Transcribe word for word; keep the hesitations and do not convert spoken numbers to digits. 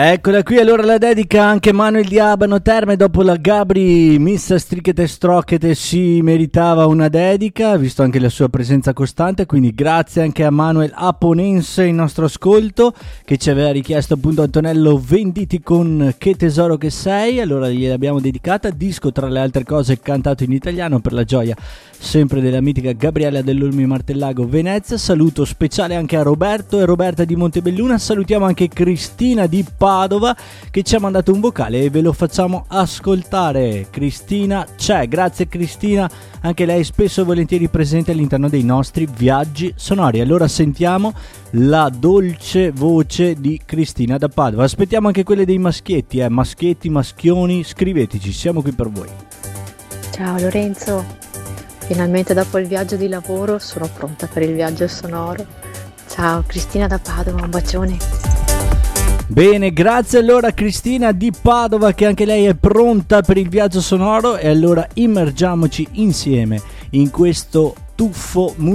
Eccola qui, allora la dedica anche Manuel di Abano Terme. Dopo la Gabri Missa Strichete Strocchete si meritava una dedica, visto anche la sua presenza costante, quindi grazie anche a Manuel Aponense in nostro ascolto, che ci aveva richiesto appunto Antonello Venditti con Che tesoro che sei. Allora gliel'abbiamo dedicata, disco tra le altre cose cantato in italiano per la gioia sempre della mitica Gabriella dell'Olmi Martellago Venezia. Saluto speciale anche a Roberto e Roberta di Montebelluna. Salutiamo anche Cristina di Padova che ci ha mandato un vocale e ve lo facciamo ascoltare. Cristina c'è, grazie Cristina, anche lei spesso e volentieri presente all'interno dei nostri viaggi sonori. Allora sentiamo la dolce voce di Cristina da Padova. Aspettiamo anche quelle dei maschietti, eh, maschietti, maschioni, scriveteci, siamo qui per voi. Ciao Lorenzo, finalmente dopo il viaggio di lavoro sono pronta per il viaggio sonoro. Ciao Cristina da Padova, un bacione. Bene, grazie allora Cristina di Padova, che anche lei è pronta per il viaggio sonoro. E allora immergiamoci insieme in questo tuffo musicale